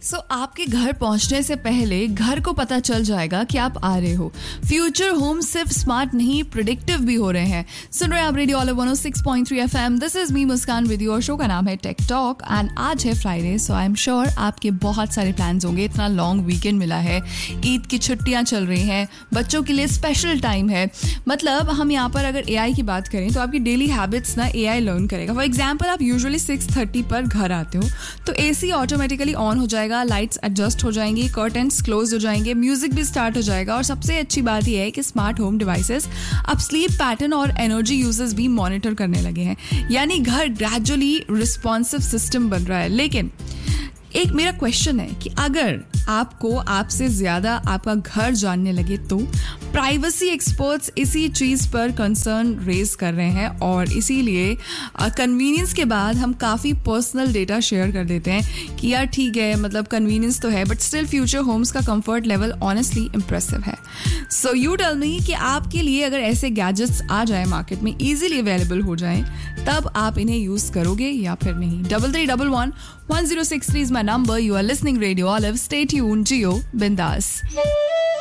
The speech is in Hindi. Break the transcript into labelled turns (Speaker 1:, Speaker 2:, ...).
Speaker 1: आपके घर पहुंचने से पहले घर को पता चल जाएगा कि आप आ रहे हो। फ्यूचर होम सिर्फ स्मार्ट नहीं, प्रिडिक्टिव भी हो रहे हैं। सुन रहे हैं आप radio olive 106.3 FM। This is me Muskan with your show का नाम है टेक टॉक एंड आज है Friday, so I am sure आपके बहुत सारे प्लान्स होंगे। इतना लॉन्ग वीकेंड मिला है, ईद की छुट्टियां चल रही हैं, बच्चों के लिए स्पेशल टाइम है। मतलब हम यहाँ पर अगर एआई की बात करें तो आपकी डेली हैबिट्स ना एआई लर्न करेगा। फॉर एग्जाम्पल, आप यूजुअली 6:30 पर घर आते हो तो एसी ऑटोमेटिकली ऑन हो जाएगा, लाइट्स एडजस्ट हो जाएंगी, कर्टेन्स क्लोज हो जाएंगे, म्यूजिक भी स्टार्ट हो जाएगा। और सबसे अच्छी बात यह है कि स्मार्ट होम डिवाइसेस अब स्लीप पैटर्न और एनर्जी यूजेस भी मॉनिटर करने लगे हैं। यानी घर ग्रेजुअली रिस्पॉन्सिव सिस्टम बन रहा है। लेकिन एक मेरा क्वेश्चन है कि अगर आपको आपसे ज्यादा आपका घर जानने लगे तो प्राइवेसी एक्सपर्ट्स इसी चीज पर कंसर्न रेज कर रहे हैं और इसीलिए कन्वीनियंस के बाद हम काफ़ी पर्सनल डेटा शेयर कर देते हैं कि यार ठीक है, मतलब कन्वीनियंस तो है बट स्टिल फ्यूचर होम्स का कंफर्ट लेवल ऑनेस्टली इम्प्रेसिव है। सो यू टेल मी कि आपके लिए अगर ऐसे गैजेट्स आ जाए मार्केट में, इजीली अवेलेबल हो जाएं, तब आप इन्हें यूज करोगे या फिर नहीं। 3311 1063 is my number. You are listening Radio Olive. Stay tuned, Gio Bindas.